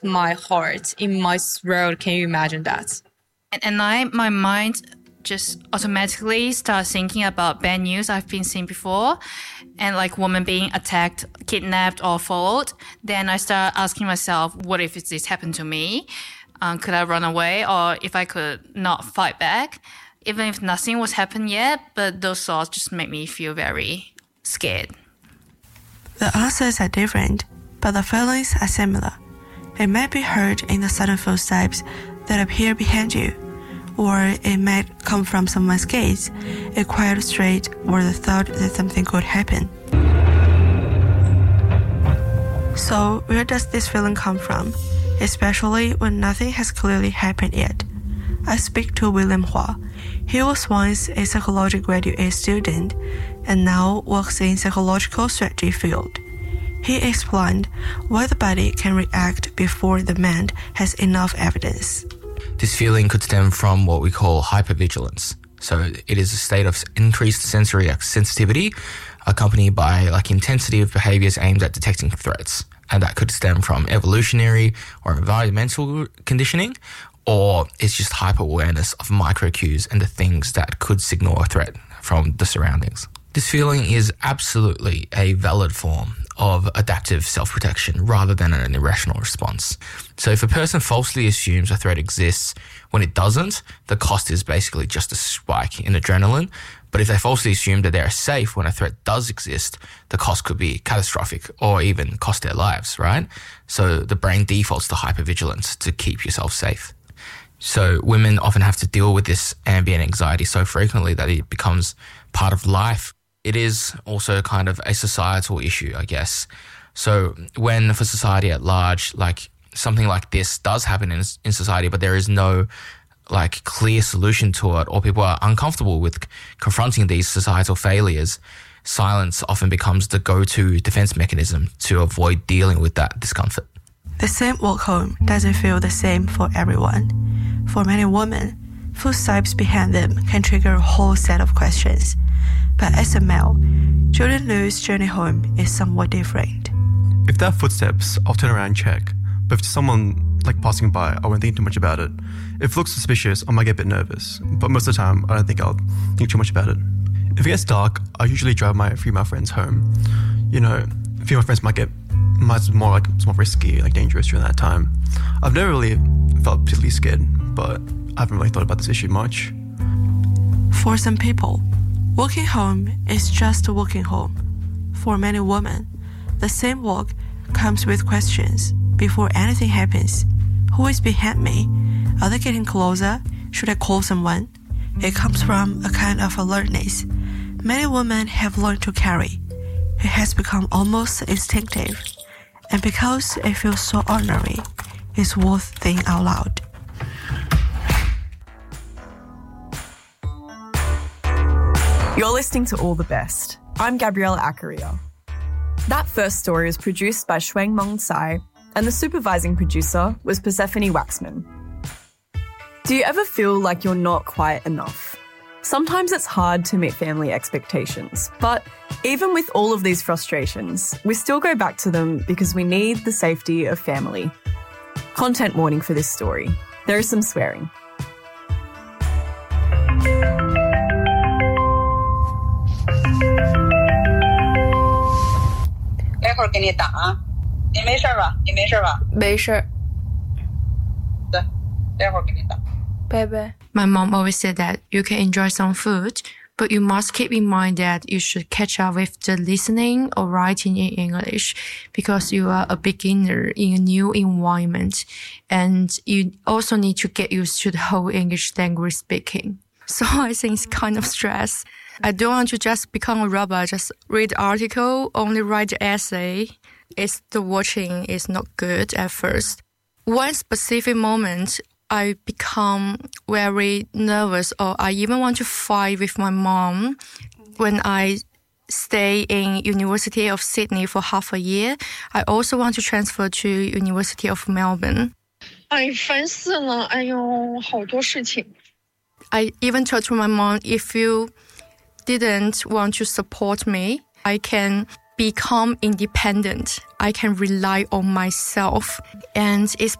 my heart, in my throat. Can you imagine that? And my mind just automatically starts thinking about bad news I've been seeing before, and like women being attacked, kidnapped, or followed. Then I start asking myself, what if this happened to me? Could I run away, or if I could not fight back? Even if nothing was happened yet, but those thoughts just make me feel very scared. The answers are different, but the feelings are similar. It may be heard in the sudden footsteps that appear behind you, or it might come from someone's gaze, a quiet street, or the thought that something could happen. So, where does this feeling come from, especially when nothing has clearly happened yet? I speak to William Hua. He was once a psychology graduate student and now works in psychological strategy field. He explained why the body can react before the mind has enough evidence. This feeling could stem from what we call hypervigilance. So it is a state of increased sensory sensitivity accompanied by intensity of behaviors aimed at detecting threats. And that could stem from evolutionary or environmental conditioning, or it's just hyper-awareness of micro-cues and the things that could signal a threat from the surroundings. This feeling is absolutely a valid form of adaptive self-protection rather than an irrational response. So if a person falsely assumes a threat exists when it doesn't, the cost is basically just a spike in adrenaline. But if they falsely assume that they are safe when a threat does exist, the cost could be catastrophic or even cost their lives, right? So the brain defaults to hypervigilance to keep yourself safe. So women often have to deal with this ambient anxiety so frequently that it becomes part of life. It is also kind of a societal issue, I guess. So when for society at large, something like this does happen in society, but there is no clear solution to it, or people are uncomfortable with confronting these societal failures, silence often becomes the go-to defense mechanism to avoid dealing with that discomfort. The same walk home doesn't feel the same for everyone. For many women, footsteps behind them can trigger a whole set of questions. But as a male, Jordan Liu's journey home is somewhat different. If there are footsteps, I'll turn around and check. But if somone passing by, I won't think too much about it. If it looks suspicious, I might get a bit nervous. But most of the time, I don't think I'll think too much about it. If it gets dark, I usually drive my female friends home. Female friends might it's more risky, dangerous during that time. I've never really felt particularly scared, but I haven't really thought about this issue much. For some people, walking home is just walking home. For many women, the same walk comes with questions before anything happens. Who is behind me? Are they getting closer? Should I call someone? It comes from a kind of alertness many women have learned to carry. It has become almost instinctive. And because it feels so ordinary, it's worth saying out loud. You're listening to All the Best. I'm Gabriella Acaria. That first story was produced by Shuang Meng Tsai, and the supervising producer was Persephone Waxman. Do you ever feel like you're not quite enough? Sometimes it's hard to meet family expectations, but even with all of these frustrations, we still go back to them because we need the safety of family. Content warning for this story. There is some swearing. 待会儿给你打啊，你没事吧？你没事吧？ 没事。 对，待会儿给你打。 拜拜。My mom always said that you can enjoy some food, but you must keep in mind that you should catch up with the listening or writing in English because you are a beginner in a new environment, and you also need to get used to the whole English language speaking. So I think it's kind of stress. I don't want to just become a robot, just read the article, only write the essay. The watching is not good at first. One specific moment, I become very nervous, or I even want to fight with my mom when I stay in University of Sydney for half a year. I also want to transfer to University of Melbourne. 哎，烦死了！哎呦，好多事情。 I even told to my mom, if you didn't want to support me, I can become independent. I can rely on myself, and it's